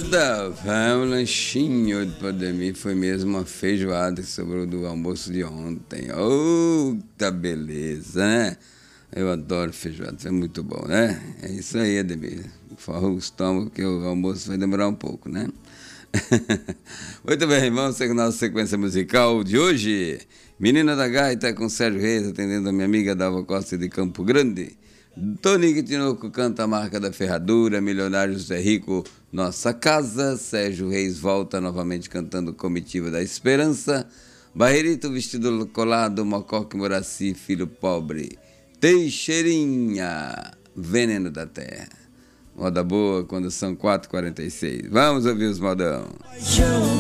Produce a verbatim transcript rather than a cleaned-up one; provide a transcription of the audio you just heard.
Moçada, vamos, lanchinho de pandemia. Foi mesmo uma feijoada que sobrou do almoço de ontem. Oh, tá beleza, né? Eu adoro feijoada, é muito bom, né? É isso aí, Ademir. Forra o estômago que o almoço vai demorar um pouco, né? Muito bem, vamos seguir nossa sequência musical de hoje. Menina da Gaita com Sérgio Reis, atendendo a minha amiga Dalva Costa de Campo Grande. Tonico Tinoco canta a marca da ferradura. Milionário José Rico, Nossa Casa. Sérgio Reis volta novamente cantando Comitiva da Esperança. Barreirito vestido colado, Mocoque Moraci, Filho Pobre. Teixeirinha, Veneno da Terra. Moda boa quando são quatro e quarenta e seis. Vamos ouvir os modão.